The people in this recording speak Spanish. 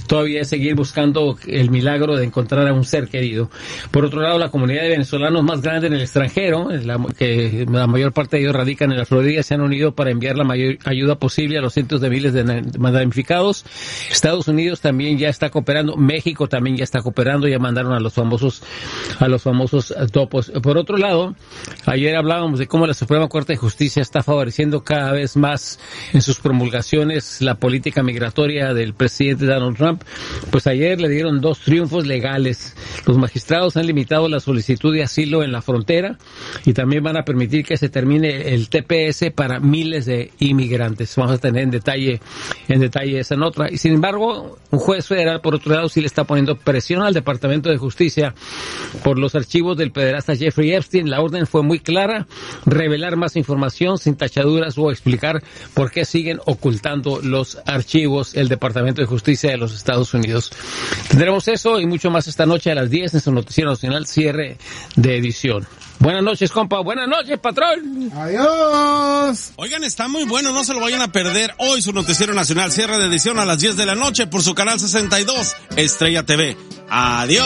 todavía es seguir buscando el milagro de encontrar a un ser querido. Por otro lado, la comunidad de venezolanos más grande en el extranjero, que la mayor parte de ellos radican en la Florida, se han unido para enviar la mayor ayuda posible a los cientos de miles de damnificados. Estados Unidos también ya está cooperando, México también ya está cooperando, ya mandaron a los famosos topos. Por otro lado, ayer hablábamos de cómo la Suprema Corte de Justicia está favoreciendo cada vez más en sus promulgaciones la política migratoria del presidente Donald Trump. Pues ayer le dieron 2 triunfos legales. Los magistrados han limitado la solicitud de asilo en la frontera y también van a permitir que se termine el TPS para miles de inmigrantes. Vamos a tener en detalle esa nota. Y sin embargo, un juez federal, por otro lado, sí le está poniendo presión al Departamento de Justicia por los archivos del pederasta Jeffrey Epstein. La orden fue muy clara: revelar más información sin tachaduras o explicar por qué siguen ocultando los archivos el Departamento de Justicia de los Estados Unidos. Tendremos eso y mucho más esta noche a las 10 en su Noticiero Nacional, cierre de edición. Buenas noches, compa. Buenas noches, patrón. Adiós. Oigan, está muy bueno, no se lo vayan a perder hoy su Noticiero Nacional, cierre de edición a las 10 de la noche por su canal 62, Estrella TV. Adiós.